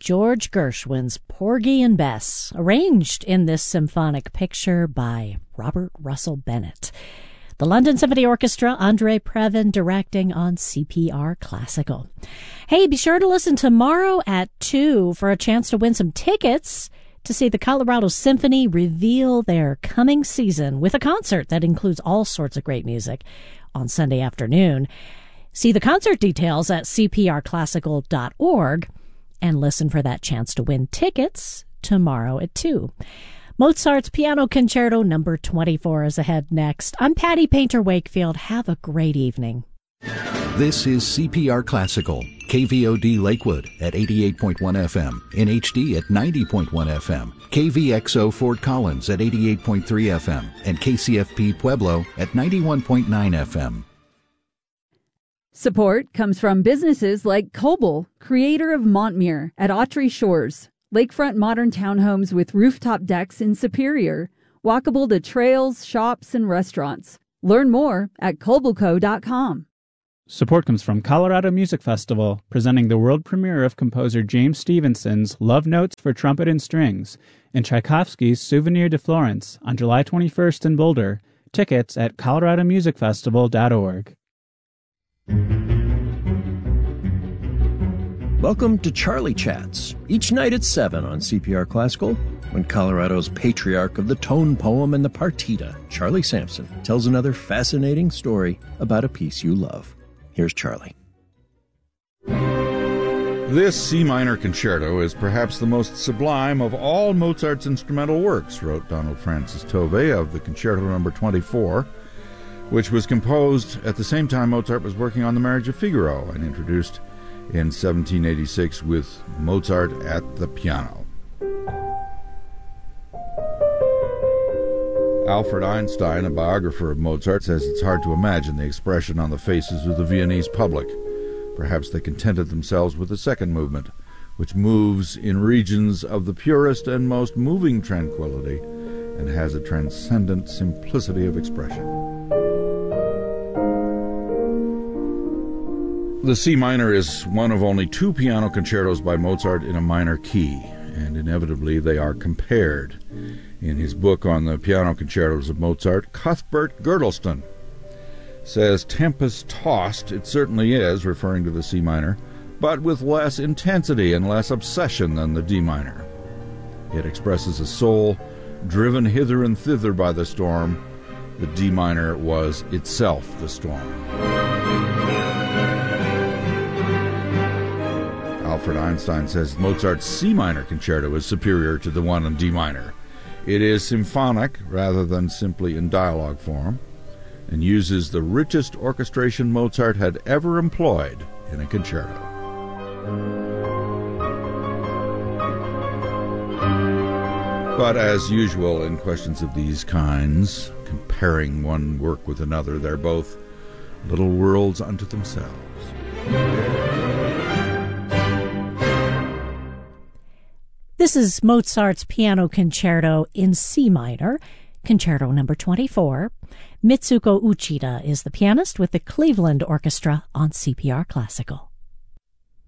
George Gershwin's Porgy and Bess, arranged in this symphonic picture by Robert Russell Bennett. The London Symphony Orchestra, Andre Previn directing on CPR Classical. Hey, be sure to listen tomorrow at 2 for a chance to win some tickets to see the Colorado Symphony reveal their coming season with a concert that includes all sorts of great music on Sunday afternoon. See the concert details at cprclassical.org and listen for that chance to win tickets tomorrow at 2. Mozart's Piano Concerto number 24 is ahead next. I'm Patty Painter Wakefield. Have a great evening. This is CPR Classical, KVOD Lakewood at 88.1 FM, in HD at 90.1 FM, KVXO Fort Collins at 88.3 FM, and KCFP Pueblo at 91.9 FM. Support comes from businesses like Coble, creator of Montmere at Autry Shores, lakefront modern townhomes with rooftop decks in Superior, walkable to trails, shops, and restaurants. Learn more at cobleco.com. Support comes from Colorado Music Festival, presenting the world premiere of composer James Stevenson's Love Notes for Trumpet and Strings and Tchaikovsky's Souvenir de Florence on July 21st in Boulder. Tickets at coloradomusicfestival.org. Welcome to Charlie Chats, each night at 7 on CPR Classical, when Colorado's patriarch of the tone poem and the partita, Charlie Sampson, tells another fascinating story about a piece you love. Here's Charlie. This C minor concerto is perhaps the most sublime of all Mozart's instrumental works, wrote Donald Francis Tovey of the Concerto number 24, which was composed at the same time Mozart was working on The Marriage of Figaro and introduced in 1786 with Mozart at the piano. Alfred Einstein, a biographer of Mozart, says it's hard to imagine the expression on the faces of the Viennese public. Perhaps they contented themselves with the second movement, which moves in regions of the purest and most moving tranquility and has a transcendent simplicity of expression. The C minor is one of only 2 piano concertos by Mozart in a minor key, and inevitably they are compared. In his book on the piano concertos of Mozart, Cuthbert Girdleston says, "Tempest-tossed it certainly is," referring to the C minor, "but with less intensity and less obsession than the D minor. It expresses a soul driven hither and thither by the storm. The D minor was itself the storm." Alfred Einstein says Mozart's C minor concerto is superior to the one in D minor. It is symphonic rather than simply in dialogue form, and uses the richest orchestration Mozart had ever employed in a concerto. But as usual in questions of these kinds, comparing one work with another, they're both little worlds unto themselves. This is Mozart's Piano Concerto in C minor, Concerto number 24. Mitsuko Uchida is the pianist with the Cleveland Orchestra on CPR Classical.